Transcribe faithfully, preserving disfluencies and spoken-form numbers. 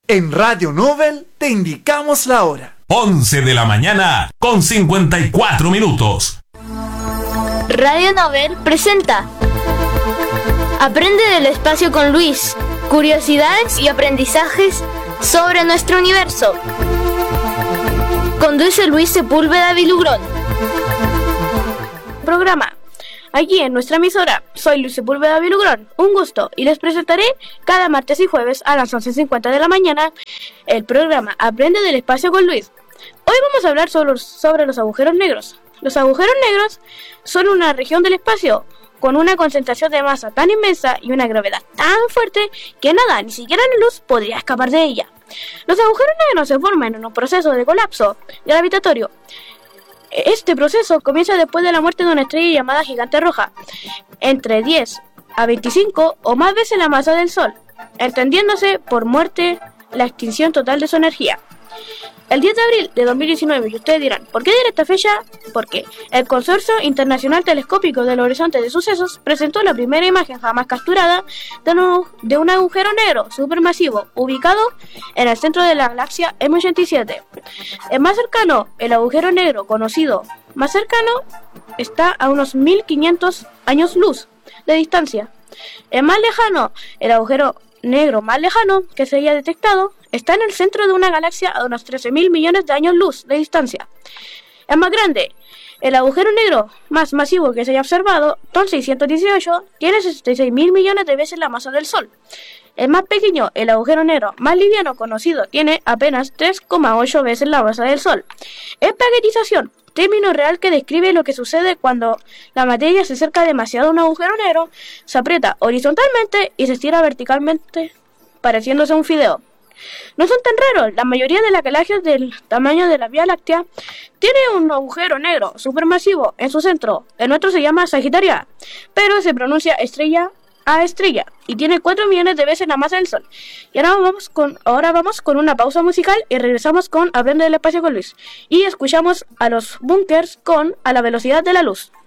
En Radio Nobel te indicamos la hora. once de la mañana con cincuenta y cuatro minutos. Radio Nobel presenta Aprende del espacio con Luis. Curiosidades y aprendizajes sobre nuestro universo. Conduce Luis Sepúlveda Vilugrón. Programa. Aquí en nuestra emisora, soy Luis Sepúlveda Vilugrón, un gusto, y les presentaré cada martes y jueves a las once cincuenta de la mañana el programa Aprende del espacio con Luis. Hoy vamos a hablar sobre, sobre los agujeros negros. Los agujeros negros son una región del espacio con una concentración de masa tan inmensa y una gravedad tan fuerte que nada, ni siquiera la luz, podría escapar de ella. Los agujeros negros se forman en un proceso de colapso gravitatorio. Este proceso comienza después de la muerte de una estrella llamada gigante roja, entre diez a veinticinco o más veces la masa del Sol, entendiéndose por muerte la extinción total de su energía. El diez de abril de dos mil diecinueve, y ustedes dirán, ¿por qué diré esta fecha? Porque el Consorcio Internacional Telescópico del Horizonte de Sucesos presentó la primera imagen jamás capturada de un, de un agujero negro supermasivo ubicado en el centro de la galaxia M ochenta y siete. El más cercano, el agujero negro conocido más cercano, está a unos mil quinientos años luz de distancia. El más lejano, el agujero negro más lejano que se haya detectado, está en el centro de una galaxia a unos trece mil millones de años luz de distancia. El más grande, el agujero negro más masivo que se haya observado, T O N seiscientos dieciocho, tiene sesenta y seis mil millones de veces la masa del Sol. El más pequeño, el agujero negro más liviano conocido, tiene apenas tres coma ocho veces la masa del Sol. Espaguetización, término real que describe lo que sucede cuando la materia se acerca demasiado a un agujero negro, se aprieta horizontalmente y se estira verticalmente, pareciéndose a un fideo. No son tan raros, la mayoría de las galaxias del tamaño de la Vía Láctea tiene un agujero negro supermasivo en su centro. El nuestro se llama Sagitario A, pero se pronuncia estrella A estrella y tiene cuatro millones de veces la masa del Sol. Y ahora vamos con, ahora vamos con una pausa musical y regresamos con Aprende del espacio con Luis. Y escuchamos a los Bunkers con A la velocidad de la luz.